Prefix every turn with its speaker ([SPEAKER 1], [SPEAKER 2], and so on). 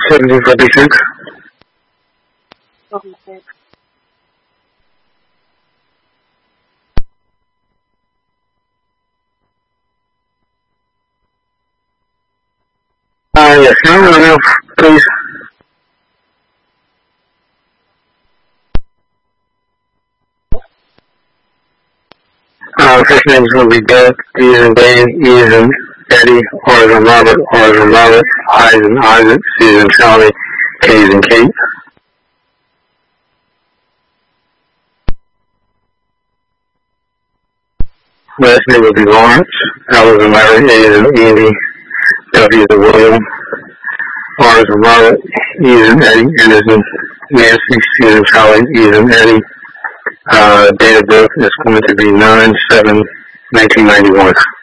[SPEAKER 1] 1756.
[SPEAKER 2] 56.
[SPEAKER 1] Yes, can I run out, please? First name's going to be Beth, D as in Dave, E as in Eddie, R as in Robert, R as in Robert, I as in Isaac, C as in Charlie, K as in Kate. Last name would be Lawrence, L as in Larry, A as in Andy, W as in William, R as in Robert, E as in Eddie, N as in Nancy, C as in Charlie, E as in Eddie. Date of birth is going to be 9/7/1991.